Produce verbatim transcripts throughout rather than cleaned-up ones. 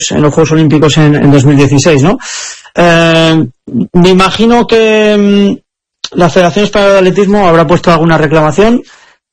en los Juegos Olímpicos en, en dos mil dieciséis, ¿no? Eh, me imagino que mm, la Federación Española de Atletismo habrá puesto alguna reclamación.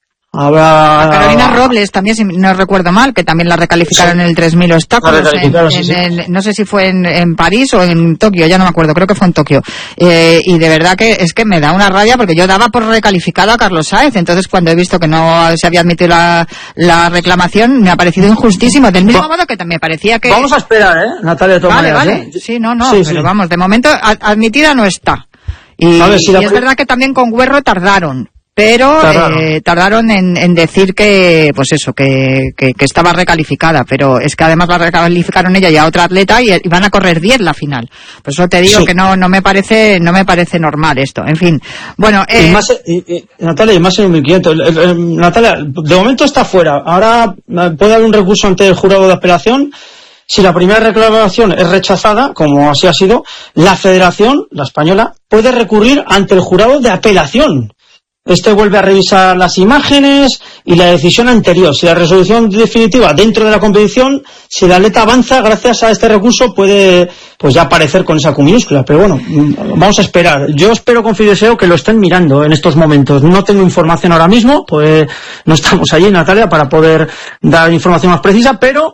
Habrá... A Carolina Robles también, si no recuerdo mal, que también la recalificaron sí. en el tres mil obstáculos. En, en, sí, sí. En, no sé si fue en, en París o en Tokio, ya no me acuerdo, creo que fue en Tokio. Eh, y de verdad que es que me da una rabia porque yo daba por recalificado a Carlos Sáez. Entonces, cuando he visto que no se había admitido la, la reclamación, me ha parecido injustísimo. Del mismo modo que también me parecía que... Vamos a esperar, ¿eh, Natalia? De todas vale, maneras, vale. ¿eh? Sí, no, no, sí, pero sí. vamos, de momento admitida no está. Y, ver, si y la... es verdad que también con Guerro tardaron. Pero tardaron, eh, tardaron en, en decir que, pues eso, que, que, que estaba recalificada, pero es que además la recalificaron ella y a otra atleta y, y van a correr diez la final. Por eso te digo sí. que no, no me parece, no me parece normal esto. En fin, bueno. Eh... Y más, y, y, Natalia, y más en mil quinientos. Eh, eh, Natalia, de momento está fuera. Ahora puede haber un recurso ante el jurado de apelación. Si la primera reclamación es rechazada, como así ha sido, la Federación, la española, puede recurrir ante el jurado de apelación. Este vuelve a revisar las imágenes y la decisión anterior. Si la resolución definitiva dentro de la competición, si el atleta avanza gracias a este recurso, puede pues ya aparecer con esa Q minúscula. Pero bueno, vamos a esperar. Yo espero con fiel deseo que lo estén mirando en estos momentos. No tengo información ahora mismo, pues no estamos allí, Natalia, para poder dar información más precisa, pero...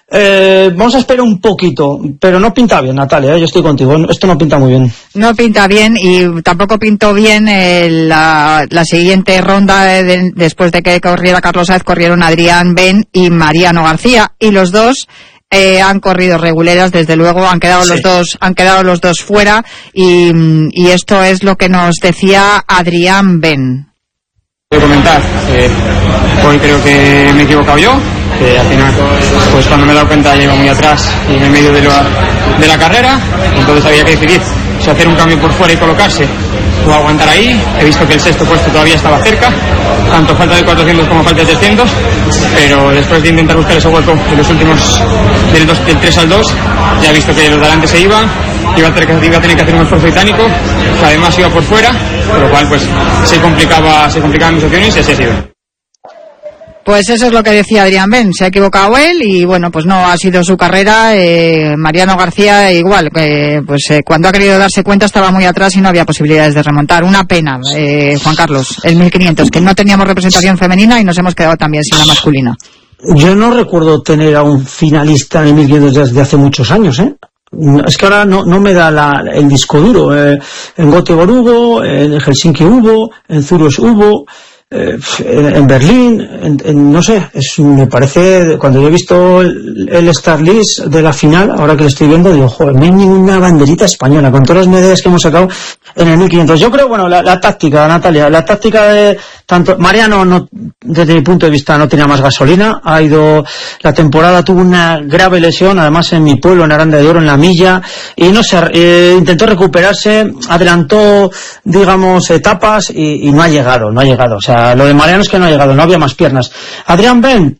Eh, vamos a esperar un poquito, pero no pinta bien, Natalia, ¿eh? Yo estoy contigo, esto no pinta muy bien. No pinta bien y tampoco pintó bien eh, la, la siguiente ronda de, de, después de que corriera Carlos Sáez, corrieron Adrián Ben y Mariano García y los dos eh, han corrido reguleras, desde luego han quedado sí. los dos, han quedado los dos fuera y, y esto es lo que nos decía Adrián Ben. Quiero comentar, eh, hoy creo que me he equivocado yo. Que al final, pues cuando me he dado cuenta llego muy atrás y en el medio de la, de la carrera, entonces había que decidir si hacer un cambio por fuera y colocarse o aguantar ahí. He visto que el sexto puesto todavía estaba cerca, tanto falta de cuatrocientos como falta de trescientos, pero después de intentar buscar ese hueco en los últimos del, dos, del tres al dos, ya he visto que los de adelante se iban, iba a, tener que, iba a tener que hacer un esfuerzo titánico, que además iba por fuera, por lo cual pues se complicaba, se complicaban mis opciones y así ha sido. Pues eso es lo que decía Adrián Ben, se ha equivocado él y bueno, pues no ha sido su carrera. eh, Mariano García igual, eh, pues eh, cuando ha querido darse cuenta estaba muy atrás y no había posibilidades de remontar. Una pena, eh, Juan Carlos, el mil quinientos, que no teníamos representación femenina y nos hemos quedado también sin la masculina. Yo no recuerdo tener a un finalista en el mil quinientos desde hace muchos años, ¿eh? Es que ahora no, no me da la, el disco duro. Eh, en Göteborg hubo, en Helsinki hubo, en Zurich hubo... Eh, en Berlín, en, en, no sé, es, me parece, cuando yo he visto el, el Star List de la final, ahora que lo estoy viendo, digo, joder, no hay ninguna banderita española, con todas las medallas que hemos sacado en el mil quinientos. Yo creo, bueno, la, la táctica, Natalia, la táctica de tanto, Mariano, no, desde mi punto de vista, no tenía más gasolina, ha ido, la temporada tuvo una grave lesión, además en mi pueblo, en Aranda de Oro, en la milla, y no sé, eh, intentó recuperarse, adelantó, digamos, etapas, y, y no ha llegado, no ha llegado, o sea, lo de Mariano es que no ha llegado, no había más piernas. Adrián Ben,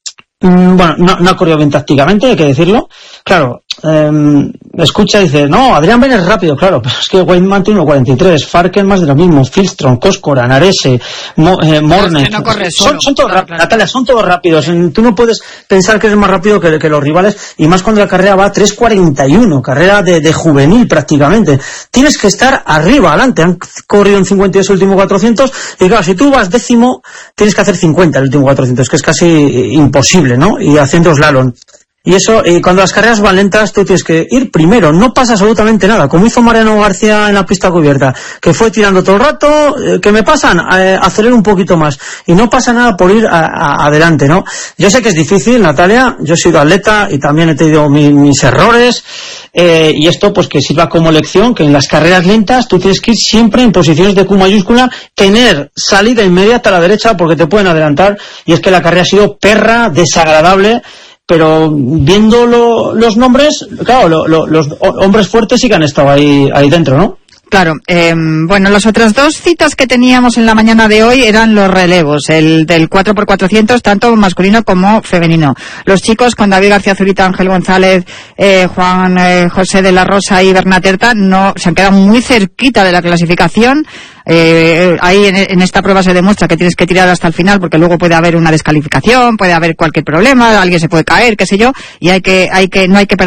mmm, bueno, no, no ha corrido bien tácticamente, hay que decirlo. Claro, eh, escucha y dice, no, Adrián Ben es rápido, claro, pero es que Weidman tiene uno cuarenta y tres, Farken más de lo mismo, Filstrom, Coscora, Narese, Mo, eh, Mornet, no corre son, solo, son todos claro, rápidos, claro. Natalia, son todos rápidos. Tú no puedes pensar que eres más rápido que, que los rivales, y más cuando la carrera va a tres cuarenta y uno, carrera de, de juvenil prácticamente. Tienes que estar arriba, adelante. Han corrido en cincuenta y dos el último cuatrocientos, y claro, si tú vas décimo, tienes que hacer cincuenta el último cuatrocientos, que es casi imposible, ¿no? Y haciendo slalom. Y eso, y cuando las carreras van lentas, tú tienes que ir primero, no pasa absolutamente nada, como hizo Mariano García en la pista cubierta, que fue tirando todo el rato, eh, que me pasan, eh, acelero un poquito más, y no pasa nada por ir a, a, adelante, ¿no? Yo sé que es difícil, Natalia, yo he sido atleta y también he tenido mi, mis errores, eh, y esto pues que sirva como lección, que en las carreras lentas tú tienes que ir siempre en posiciones de Q mayúscula, tener salida inmediata a la derecha porque te pueden adelantar, y es que la carrera ha sido perra, desagradable, pero viendo lo, los nombres, claro, lo, lo, los hombres fuertes sí que han estado ahí, ahí dentro, ¿no? Claro, eh, bueno, las otras dos citas que teníamos en la mañana de hoy eran los relevos, el del cuatro por cuatrocientos, tanto masculino como femenino. Los chicos con David García Zurita, Ángel González, eh, Juan eh, José de la Rosa y Bernat Herta no se han quedado muy cerquita de la clasificación. Eh, ahí en, en esta prueba se demuestra que tienes que tirar hasta el final porque luego puede haber una descalificación, puede haber cualquier problema, alguien se puede caer, qué sé yo, y hay que, hay que, no hay que perder